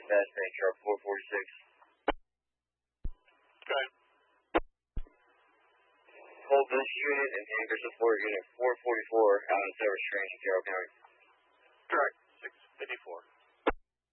fast train sharp 446. Okay. Hold this unit and anchor support unit 444 out in service range in Carroll County. Correct. 654.